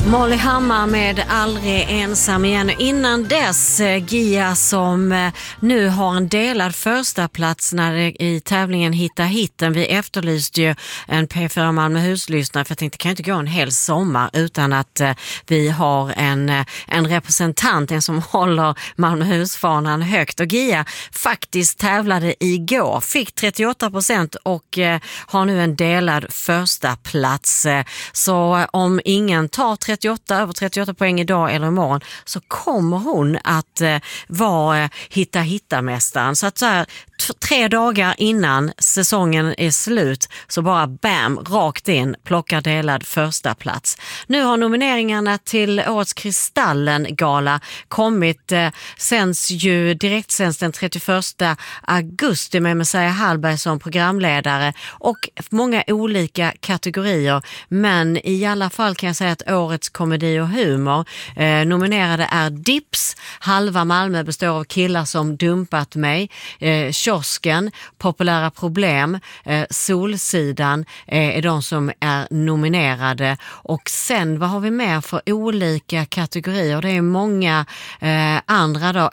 Molly Hammar med Aldrig ensam igen. Innan dess Gia som nu har en delad första plats i tävlingen Hitta hitten. Vi efterlyste ju en P4 Malmöhus-lyssnare för jag tänkte kan inte gå en hel sommar utan att vi har en representant, en som håller Malmöhus-fanan högt. Och Gia faktiskt tävlade igår, fick 38% och har nu en delad första plats. Så om ingen tar över 38 poäng idag eller imorgon så kommer hon att vara hitta-mästaren. Så att så här 3 dagar innan säsongen är slut så bara bam, rakt in, plockar delad första plats. Nu har nomineringarna till årets Kristallen-gala kommit, sänds ju direktsänds den 31 augusti med Messiah Hallberg som programledare och många olika kategorier, men i alla fall kan jag säga att årets komedi och humor nominerade är Dips, Halva Malmö består av killar som dumpat mig, Kiosken, Populära problem, Solsidan är de som är nominerade. Och sen, vad har vi mer för olika kategorier? Det är många andra då.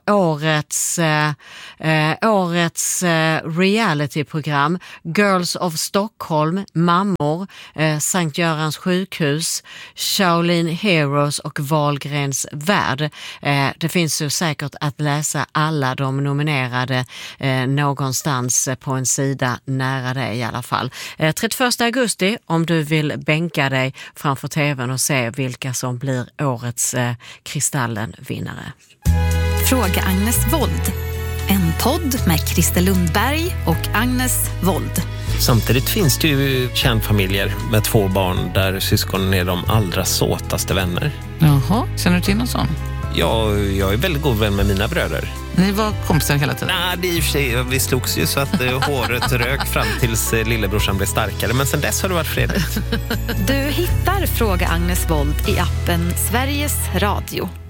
Årets realityprogram, Girls of Stockholm, Mammor, Sankt Görans sjukhus, Shaolin Heroes och Wahlgrens värld. Det finns ju säkert att läsa alla de nominerade någonstans på en sida nära dig i alla fall. 31 augusti om du vill bänka dig framför tvn och se vilka som blir årets Kristallen-vinnare. Fråga Agnes Wold. En podd med Christer Lundberg och Agnes Wold. Samtidigt finns det ju kärnfamiljer med 2 barn där syskonen är de allra såtaste vänner. Jaha, känner du till någon sån? Ja, jag är väldigt god vän med mina bröder. Ni var kompisar hela tiden? Nej, det är i och för sig, vi slogs ju så att håret rök fram tills lillebrorsan blev starkare. Men sen dess har det varit fredligt. Du hittar Fråga Agnes Wold i appen Sveriges Radio.